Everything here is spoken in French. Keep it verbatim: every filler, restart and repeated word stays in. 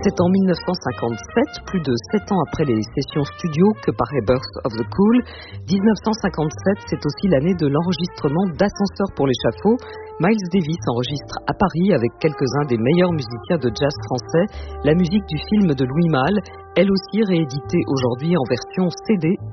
C'est en mille neuf cent cinquante-sept, plus de sept ans après les sessions studio, que paraît Birth of the Cool. dix-neuf cent cinquante-sept, c'est aussi l'année de l'enregistrement d'Ascenseur pour l'échafaud. Miles Davis enregistre à Paris avec quelques-uns des meilleurs musiciens de jazz français la musique du film de Louis Malle, elle aussi rééditée aujourd'hui en version C D